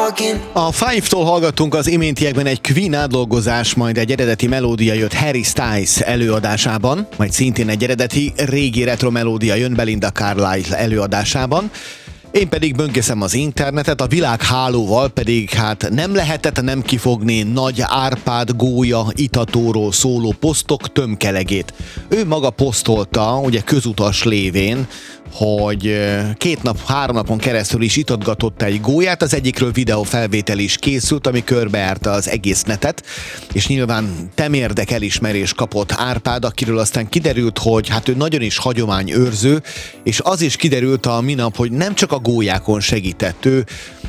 A Five-tól hallgattunk az iméntiekben egy Queen átdolgozás, majd egy eredeti melódia jött Harry Styles előadásában, majd szintén egy eredeti régi retro melódia jön Belinda Carlisle előadásában. Én pedig böngészem az internetet, a világhálóval pedig hát nem lehetett nem kifogni Nagy Árpád gólya itatóról szóló posztok tömkelegét. Ő maga posztolta, ugye közutas lévén, hogy 3 napon keresztül is itatgatott egy gólyát, az egyikről videófelvétel is készült, ami körbejárta az egész netet, és nyilván temérdek elismerés kapott Árpád, akiről aztán kiderült, hogy hát ő nagyon is hagyományőrző, és az is kiderült a minap, hogy nem csak a gólyákon segített ő,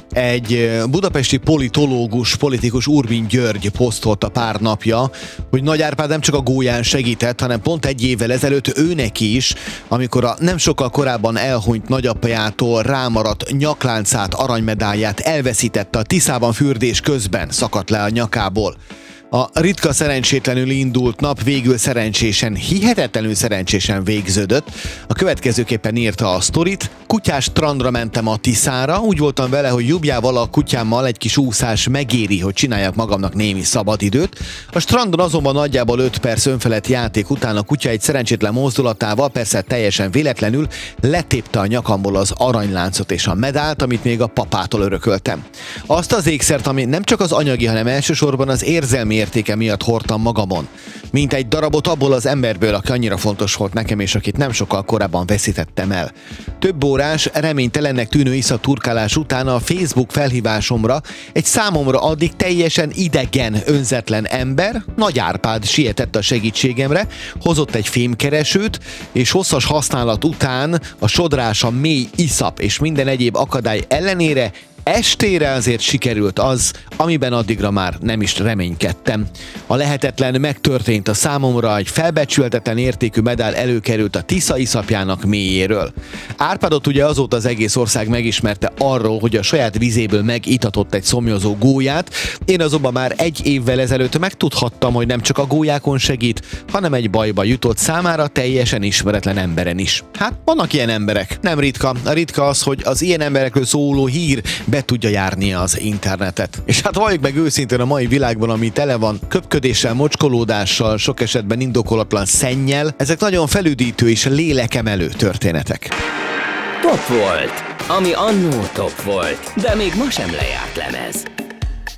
egy budapesti politikus Urbin György posztolta pár napja, hogy Nagy Árpád nem csak a gólyán segített, hanem pont egy évvel ezelőtt őnek is, amikor a nem sokkal korábban elhunyt nagyapjától rámaradt nyakláncát, aranymedálját elveszítette a Tiszában fürdés közben, szakadt le a nyakából. A ritka szerencsétlenül indult nap végül hihetetlenül szerencsésen végződött. A következőképpen írta a sztorit: kutyás strandra mentem a Tiszára, úgy voltam vele, hogy Jubjával, a kutyámmal egy kis úszás megéri, hogy csináljak magamnak némi szabadidőt. A strandon azonban nagyjából 5 perc önfelett játék után a kutya egy szerencsétlen mozdulatával, persze teljesen véletlenül letépte a nyakamból az aranyláncot és a medált, amit még a papától örököltem. Azt az ékszert, ami nem csak az anyagi, hanem elsősorban az érzelmi értéke miatt hordtam magamon. Mint egy darabot abból az emberből, aki annyira fontos volt nekem, és akit nem sokkal korábban veszítettem el. Több órás, reménytelennek tűnő iszaturkálás után a Facebook felhívásomra egy számomra addig teljesen idegen, önzetlen ember, Nagy Árpád sietett a segítségemre, hozott egy fémkeresőt, és hosszas használat után a sodrás, a mély iszap és minden egyéb akadály ellenére estére azért sikerült az, amiben addigra már nem is reménykedtem. A lehetetlen megtörtént a számomra, egy felbecsülhetetlen értékű medál előkerült a Tisza iszapjának mélyéről. Árpádot ugye azóta az egész ország megismerte arról, hogy a saját vizéből megitatott egy szomjazó gólyát, én azonban már egy évvel ezelőtt megtudhattam, hogy nem csak a gólyákon segít, hanem egy bajba jutott számára teljesen ismeretlen emberen is. Hát vannak ilyen emberek, nem ritka. A ritka az, hogy az ilyen emberekről szóló hír be tudja járni az internetet. És hát valljuk meg őszintén, a mai világban, ami tele van köpködéssel, mocskolódással, sok esetben indokolatlan szennyel, ezek nagyon felüdítő és lélekemelő történetek. Top volt, ami annó top volt, de még ma sem lejárt lemez.